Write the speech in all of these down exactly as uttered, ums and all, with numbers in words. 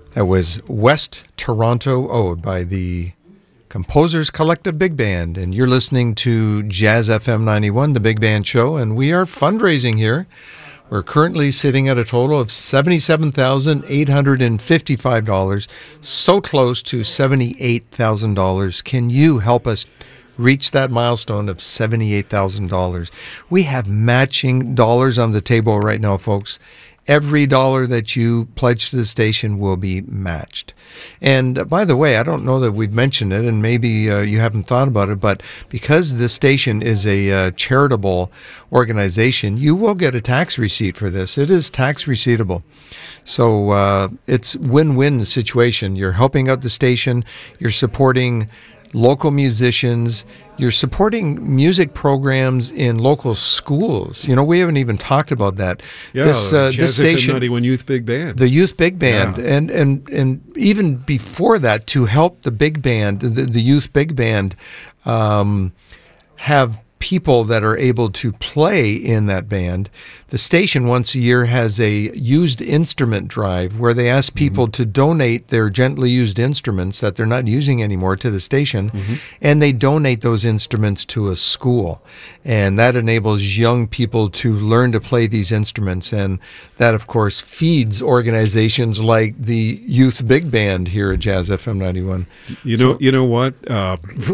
That was West Toronto Ode by the Composers Collective Big Band, and you're listening to Jazz F M ninety-one, the Big Band Show, and we are fundraising here. We're currently sitting at a total of seventy-seven thousand eight hundred fifty-five dollars, so close to seventy-eight thousand dollars. Can you help us reach that milestone of seventy-eight thousand dollars? We have matching dollars on the table right now, folks. Every dollar that you pledge to the station will be matched. And uh, by the way, I don't know that we've mentioned it, and maybe uh, you haven't thought about it, but because this station is a uh, charitable organization, you will get a tax receipt for this. It is tax receivable. So uh, it's win-win situation. You're helping out the station. You're supporting local musicians. You're supporting music programs in local schools. You know, we haven't even talked about that. Yeah, this, uh, Jazz this station, ninety-one Youth Big Band. the Youth Big Band, Yeah. and and and even before that, to help the big band, the, the Youth Big Band, um, have people that are able to play in that band. The station once a year has a used instrument drive where they ask people mm-hmm. to donate their gently used instruments that they're not using anymore to the station, mm-hmm. and they donate those instruments to a school. And that enables young people to learn to play these instruments, and that, of course, feeds organizations like the Youth Big Band here at Jazz F M ninety-one. You know, so, you know what? Uh,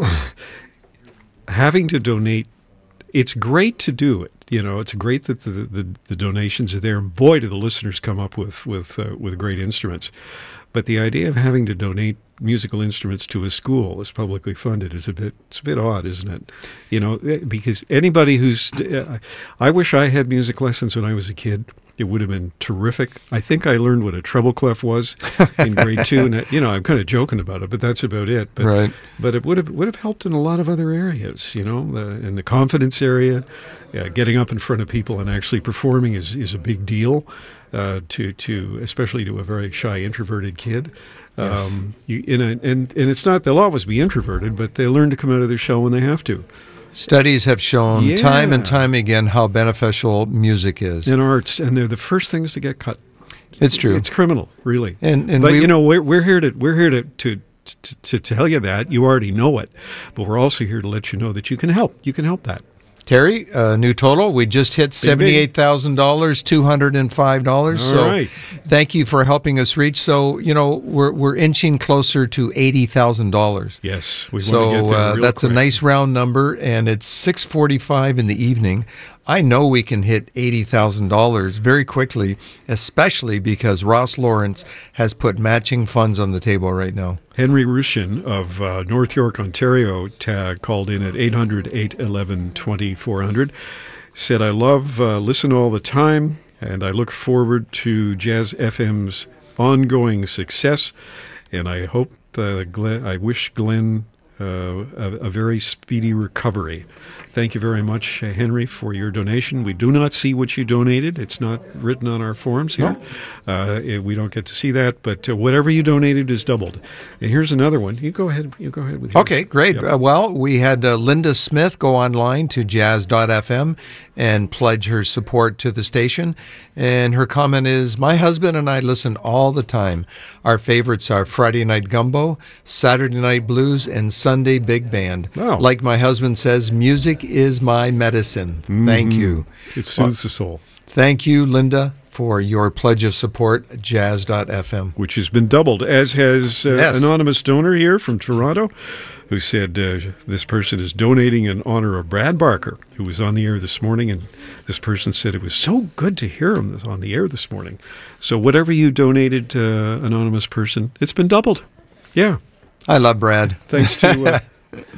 having to donate, it's great to do it. You know, it's great that the, the, the donations are there. Boy, do the listeners come up with with uh, with great instruments. But the idea of having to donate musical instruments to a school that's publicly funded is a bit it's a bit odd, isn't it? You know, because anybody who's uh, I wish I had music lessons when I was a kid. It would have been terrific. I think I learned what a treble clef was in grade two, and you know, I'm kind of joking about it, but that's about it. But, right. But it would have would have helped in a lot of other areas. You know, the, in the confidence area, uh, getting up in front of people and actually performing is, is a big deal. Uh, to to especially to a very shy introverted kid. Yes. Um, you, in a, and and it's not they'll always be introverted, but they learn to come out of their shell when they have to. Studies have shown Yeah. time and time again how beneficial music is. In arts, and they're the first things to get cut. It's true. It's criminal, really. And and but we, you know, we're we're here to we're here to, to to to tell you that you already know it, but we're also here to let you know that you can help. You can help that. Terry, uh, new total. We just hit seventy-eight thousand dollars, two hundred five dollars. All so right. Thank you for helping us reach. So, you know, we're we're inching closer to eighty thousand dollars. Yes, we so want to get there uh, real that's quick. a nice round number, and it's six forty-five in the evening. I know we can hit eighty thousand dollars very quickly, especially because Ross Lawrence has put matching funds on the table right now. Henry Rushin of uh, North York, Ontario, ta- called in at eight hundred, eight eleven, twenty-four hundred. Said, I love, uh, listen all the time, and I look forward to Jazz F M's ongoing success. And I hope, uh, Glenn, I wish Glenn uh, a, a very speedy recovery. Thank you very much, uh, Henry, for your donation. We do not see what you donated. It's not written on our forms here. No. Uh, it, we don't get to see that, but uh, whatever you donated is doubled. And here's another one. You go ahead. You go ahead with yours. Okay, great. Yep. Uh, well, we had uh, Linda Smith go online to jazz dot f m and pledge her support to the station. And her comment is, my husband and I listen all the time. Our favorites are Friday Night Gumbo, Saturday Night Blues, and Sunday Big Band. Oh. Like my husband says, music is my medicine. Mm-hmm. Thank you. It soothes the soul. Thank you, Linda, for your pledge of support at jazz dot f m. Which has been doubled, as has uh, Yes. anonymous donor here from Toronto, who said uh, this person is donating in honor of Brad Barker, who was on the air this morning, and this person said it was so good to hear him on the air this morning. So whatever you donated, uh, anonymous person, it's been doubled. Yeah. I love Brad. Thanks to... Uh,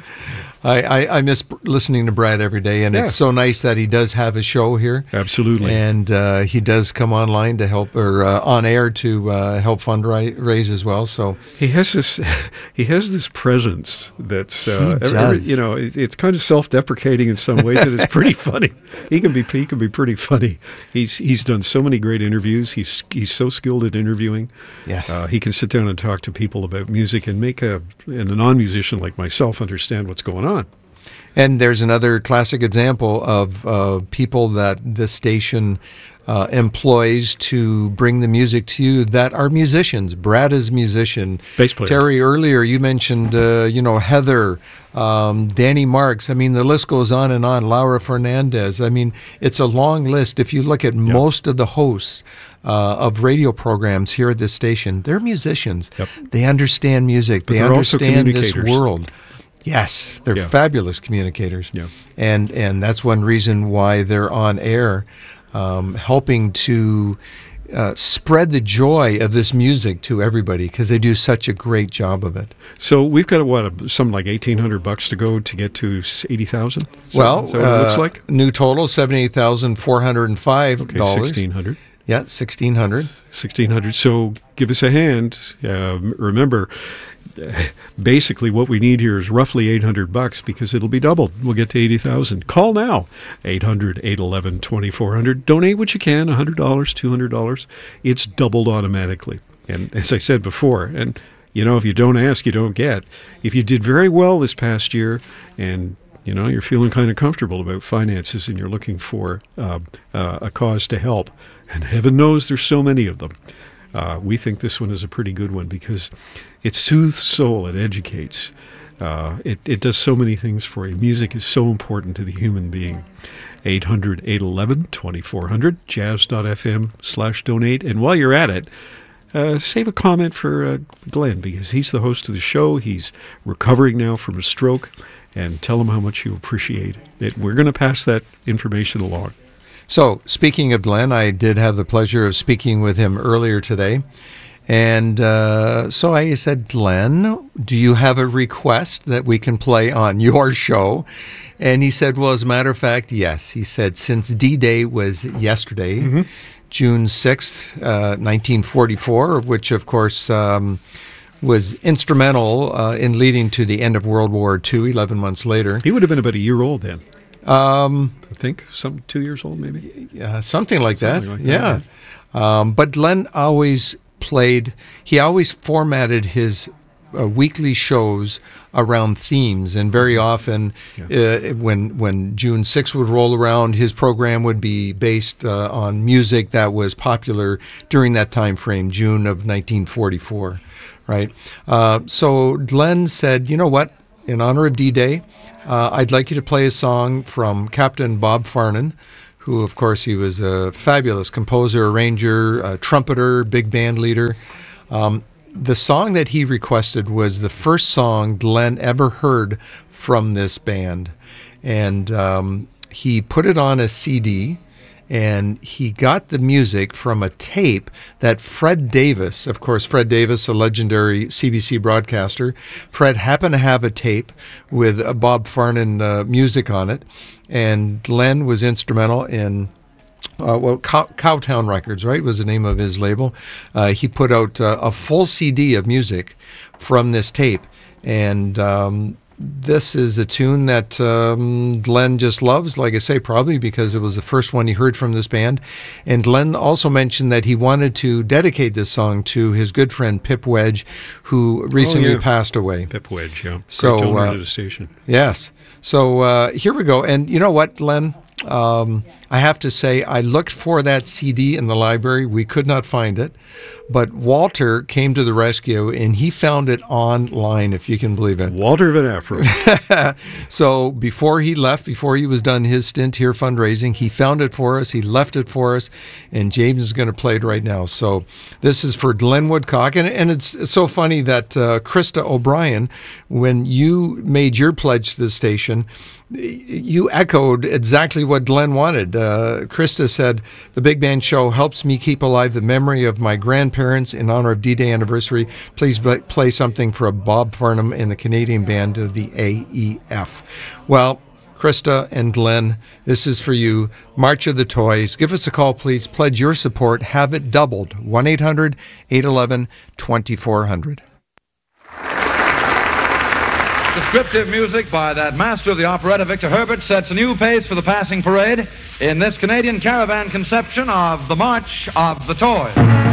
I, I, I miss listening to Brad every day, and Yeah. it's so nice that he does have a show here. Absolutely. And uh, he does come online to help, or uh, on air to uh, help fundraise as well. So he has this, he has this presence that's, uh, He every- every- does. you know, it, it's kind of self-deprecating in some ways, and it's pretty funny. He can be, he can be pretty funny. He's he's done so many great interviews. He's he's so skilled at interviewing. yes, Uh, he can sit down and talk to people about music and make a, and a non-musician like myself understand what's going on. and there's another classic example of uh, people that this station uh, employs to bring the music to you that are musicians. Brad is a musician. Bass player. Terry, earlier you mentioned, uh, you know, Heather, um, Danny Marks. I mean, the list goes on and on. Laura Fernandez. I mean, it's a long list. If you look at yep. most of the hosts uh, of radio programs here at this station, they're musicians. Yep. They understand music. But they understand this world. Yes, they're yeah. fabulous communicators. Yeah. And and that's one reason why they're on air, um, helping to uh, spread the joy of this music to everybody, because they do such a great job of it. So we've got, what, something like eighteen hundred bucks to go to get to eighty thousand? Well, is that what uh, it looks like? New total, seventy-eight thousand four hundred five dollars. Okay, sixteen hundred. Yeah, sixteen hundred. sixteen hundred. So give us a hand. Uh, remember, basically what we need here is roughly eight hundred bucks, because it'll be doubled. We'll get to eighty thousand. Call now, eight hundred, eight one one, two four zero zero. Donate what you can, one hundred dollars, two hundred dollars. It's doubled automatically. And as I said before, and you know, if you don't ask, you don't get. If you did very well this past year and you know, you're feeling kind of comfortable about finances and you're looking for uh, uh, a cause to help, and heaven knows there's so many of them, uh, we think this one is a pretty good one, because it soothes the soul, it educates, uh, it, it does so many things for you. Music is so important to the human being. eight hundred, eight one one, two four zero zero, jazz.fm slash donate. And while you're at it, Uh, save a comment for uh, Glenn, because he's the host of the show. He's recovering now from a stroke, and tell him how much you appreciate it. We're going to pass that information along. So, speaking of Glenn, I did have the pleasure of speaking with him earlier today. And uh, so I said, Glenn, do you have a request that we can play on your show? And he said, well, as a matter of fact, yes. He said, since D-Day was yesterday, mm-hmm. June sixth, uh, nineteen forty-four, which, of course, um, was instrumental uh, in leading to the end of World War Two, eleven months later. He would have been about a year old then. Um, I think, some two years old, maybe? Yeah, something like something that, like yeah. That. Um, but Glenn always played, he always formatted his uh, weekly shows around themes, and very often yeah. uh, when when June sixth would roll around, his program would be based uh, on music that was popular during that time frame, June of nineteen forty-four, right? Uh, so Glenn said, you know what, in honor of D-Day, uh, I'd like you to play a song from Captain Bob Farnan, who, of course, he was a fabulous composer, arranger, uh, trumpeter, big band leader. Um, The song that he requested was the first song Glenn ever heard from this band. And um, he put it on a C D, and he got the music from a tape that Fred Davis, of course, Fred Davis, a legendary C B C broadcaster, Fred happened to have a tape with uh, Bob Farnan uh, music on it, and Glenn was instrumental in Uh, well, Cow- Cowtown Records, right, was the name of his label. Uh, he put out uh, a full C D of music from this tape, and um, this is a tune that um, Glenn just loves, like I say, probably because it was the first one he heard from this band. And Glenn also mentioned that he wanted to dedicate this song to his good friend Pip Wedge, who recently oh, yeah. passed away. Pip Wedge, yeah. So, Great donor uh, to the station. Yes. So uh, here we go. And you know what, Glenn? Um, I have to say, I looked for that C D in the library. We could not find it. But Walter came to the rescue, and he found it online, if you can believe it. Walter Van Afro. So before he left, before he was done his stint here fundraising, he found it for us. He left it for us, and James is going to play it right now. So this is for Glenn Woodcock. And, and it's, it's so funny that uh, Krista O'Brien, when you made your pledge to the station, you echoed exactly what Glenn wanted. Uh, Krista said, the Big Band Show helps me keep alive the memory of my grandparents in honor of D-Day anniversary. Please b- play something for Bob Farnham and the Canadian band of the A E F. Well, Krista and Glenn, this is for you. March of the Toys. Give us a call, please. Pledge your support. Have it doubled. one eight hundred, eight one one, two four zero zero. Descriptive music by that master of the operetta, Victor Herbert, sets a new pace for the passing parade in this Canadian caravan conception of the March of the Toys.